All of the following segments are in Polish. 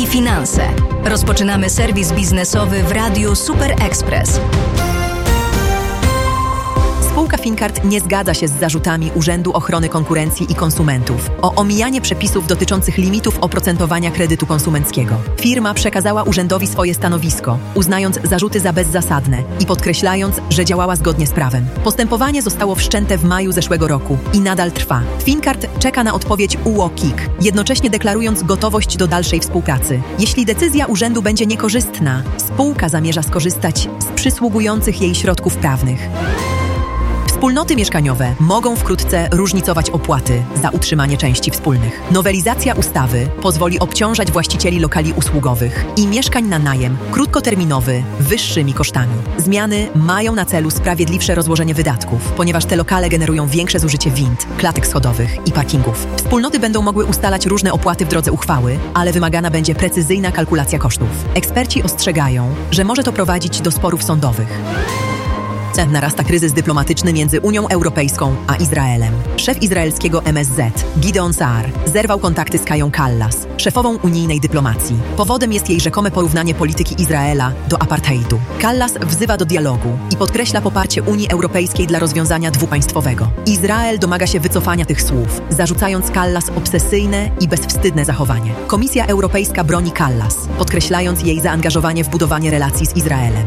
finanse. Rozpoczynamy serwis biznesowy w Radiu Super Express. Spółka Fincard nie zgadza się z zarzutami Urzędu Ochrony Konkurencji i Konsumentów o omijanie przepisów dotyczących limitów oprocentowania kredytu konsumenckiego. Firma przekazała urzędowi swoje stanowisko, uznając zarzuty za bezzasadne i podkreślając, że działała zgodnie z prawem. Postępowanie zostało wszczęte w maju zeszłego roku i nadal trwa. Fincard czeka na odpowiedź UOKiK, jednocześnie deklarując gotowość do dalszej współpracy. Jeśli decyzja urzędu będzie niekorzystna, spółka zamierza skorzystać z przysługujących jej środków prawnych. Wspólnoty mieszkaniowe mogą wkrótce różnicować opłaty za utrzymanie części wspólnych. Nowelizacja ustawy pozwoli obciążać właścicieli lokali usługowych i mieszkań na najem krótkoterminowy wyższymi kosztami. Zmiany mają na celu sprawiedliwsze rozłożenie wydatków, ponieważ te lokale generują większe zużycie wind, klatek schodowych i parkingów. Wspólnoty będą mogły ustalać różne opłaty w drodze uchwały, ale wymagana będzie precyzyjna kalkulacja kosztów. Eksperci ostrzegają, że może to prowadzić do sporów sądowych. Narasta kryzys dyplomatyczny między Unią Europejską a Izraelem. Szef izraelskiego MSZ, Gideon Saar, zerwał kontakty z Kają Kallas, szefową unijnej dyplomacji. Powodem jest jej rzekome porównanie polityki Izraela do apartheidu. Kallas wzywa do dialogu i podkreśla poparcie Unii Europejskiej dla rozwiązania dwupaństwowego. Izrael domaga się wycofania tych słów, zarzucając Kallas obsesyjne i bezwstydne zachowanie. Komisja Europejska broni Kallas, podkreślając jej zaangażowanie w budowanie relacji z Izraelem.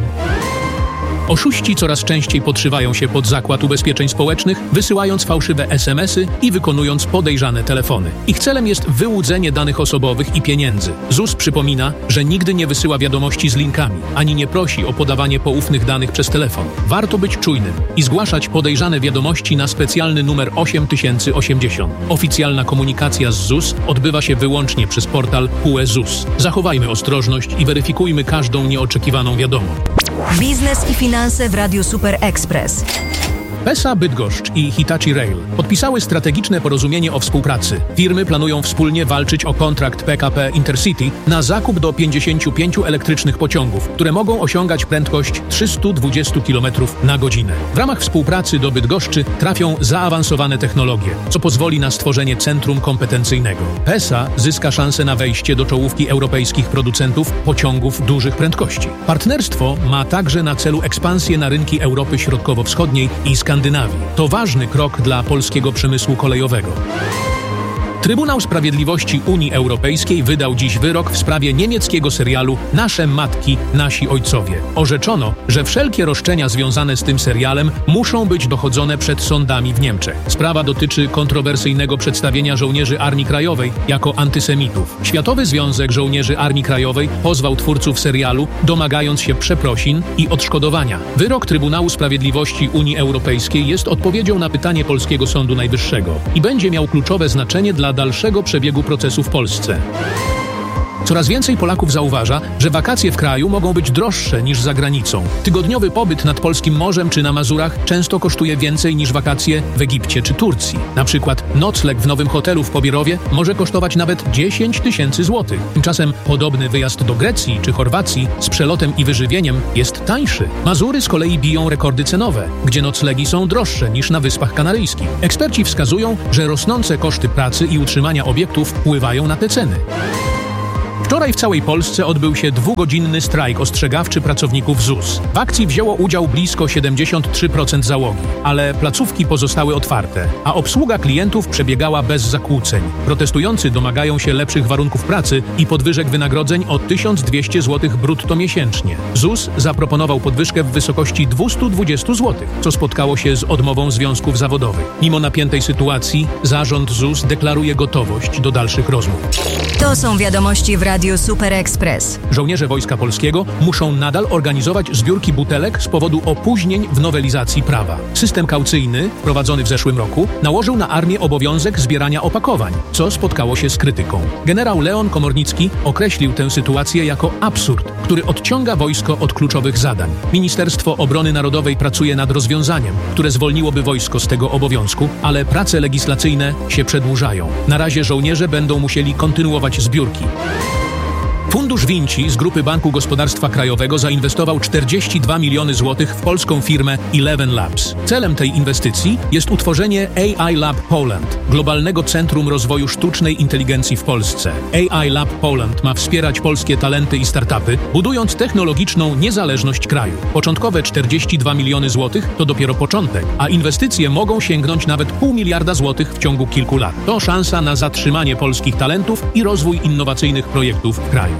Oszuści coraz częściej podszywają się pod zakład ubezpieczeń społecznych, wysyłając fałszywe SMS-y i wykonując podejrzane telefony. Ich celem jest wyłudzenie danych osobowych i pieniędzy. ZUS przypomina, że nigdy nie wysyła wiadomości z linkami, ani nie prosi o podawanie poufnych danych przez telefon. Warto być czujnym i zgłaszać podejrzane wiadomości na specjalny numer 8080. Oficjalna komunikacja z ZUS odbywa się wyłącznie przez portal PUE ZUS. Zachowajmy ostrożność i weryfikujmy każdą nieoczekiwaną wiadomość. Biznes i finanse w Radiu Super Express. PESA Bydgoszcz i Hitachi Rail podpisały strategiczne porozumienie o współpracy. Firmy planują wspólnie walczyć o kontrakt PKP Intercity na zakup do 55 elektrycznych pociągów, które mogą osiągać prędkość 320 km na godzinę. W ramach współpracy do Bydgoszczy trafią zaawansowane technologie, co pozwoli na stworzenie centrum kompetencyjnego. PESA zyska szansę na wejście do czołówki europejskich producentów pociągów dużych prędkości. Partnerstwo ma także na celu ekspansję na rynki Europy Środkowo-Wschodniej i Skandynawii. To ważny krok dla polskiego przemysłu kolejowego. Trybunał Sprawiedliwości Unii Europejskiej wydał dziś wyrok w sprawie niemieckiego serialu Nasze matki, nasi ojcowie. Orzeczono, że wszelkie roszczenia związane z tym serialem muszą być dochodzone przed sądami w Niemczech. Sprawa dotyczy kontrowersyjnego przedstawienia żołnierzy Armii Krajowej jako antysemitów. Światowy Związek Żołnierzy Armii Krajowej pozwał twórców serialu, domagając się przeprosin i odszkodowania. Wyrok Trybunału Sprawiedliwości Unii Europejskiej jest odpowiedzią na pytanie polskiego Sądu Najwyższego i będzie miał kluczowe znaczenie dla dalszego przebiegu procesu w Polsce. Coraz więcej Polaków zauważa, że wakacje w kraju mogą być droższe niż za granicą. Tygodniowy pobyt nad polskim morzem czy na Mazurach często kosztuje więcej niż wakacje w Egipcie czy Turcji. Na przykład nocleg w nowym hotelu w Pobierowie może kosztować nawet 10 000 złotych. Tymczasem podobny wyjazd do Grecji czy Chorwacji z przelotem i wyżywieniem jest tańszy. Mazury z kolei biją rekordy cenowe, gdzie noclegi są droższe niż na Wyspach Kanaryjskich. Eksperci wskazują, że rosnące koszty pracy i utrzymania obiektów wpływają na te ceny. Wczoraj w całej Polsce odbył się 2-godzinny strajk ostrzegawczy pracowników ZUS. W akcji wzięło udział blisko 73% załogi, ale placówki pozostały otwarte, a obsługa klientów przebiegała bez zakłóceń. Protestujący domagają się lepszych warunków pracy i podwyżek wynagrodzeń o 1200 zł brutto miesięcznie. ZUS zaproponował podwyżkę w wysokości 220 zł, co spotkało się z odmową związków zawodowych. Mimo napiętej sytuacji, zarząd ZUS deklaruje gotowość do dalszych rozmów. To są wiadomości w Radiu Super Express. Żołnierze Wojska Polskiego muszą nadal organizować zbiórki butelek z powodu opóźnień w nowelizacji prawa. System kaucyjny, wprowadzony w zeszłym roku, nałożył na armię obowiązek zbierania opakowań, co spotkało się z krytyką. Generał Leon Komornicki określił tę sytuację jako absurd, który odciąga wojsko od kluczowych zadań. Ministerstwo Obrony Narodowej pracuje nad rozwiązaniem, które zwolniłoby wojsko z tego obowiązku, ale prace legislacyjne się przedłużają. Na razie żołnierze będą musieli kontynuować zbiórki. Fundusz Vinci z Grupy Banku Gospodarstwa Krajowego zainwestował 42 miliony złotych w polską firmę Eleven Labs. Celem tej inwestycji jest utworzenie AI Lab Poland, globalnego centrum rozwoju sztucznej inteligencji w Polsce. AI Lab Poland ma wspierać polskie talenty i startupy, budując technologiczną niezależność kraju. Początkowe 42 miliony złotych to dopiero początek, a inwestycje mogą sięgnąć nawet 0,5 miliarda złotych w ciągu kilku lat. To szansa na zatrzymanie polskich talentów i rozwój innowacyjnych projektów w kraju.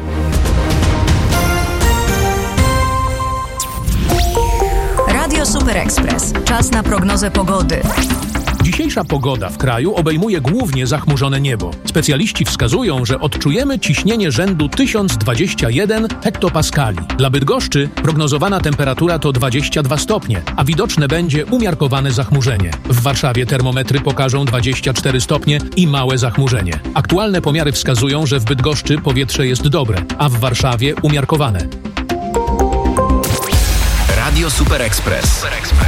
Radio Super Express. Czas na prognozę pogody. Dzisiejsza pogoda w kraju obejmuje głównie zachmurzone niebo. Specjaliści wskazują, że odczujemy ciśnienie rzędu 1021 hektopaskali. Dla Bydgoszczy prognozowana temperatura to 22 stopnie, a widoczne będzie umiarkowane zachmurzenie. W Warszawie termometry pokażą 24 stopnie i małe zachmurzenie. Aktualne pomiary wskazują, że w Bydgoszczy powietrze jest dobre, a w Warszawie umiarkowane. Radio Super Express.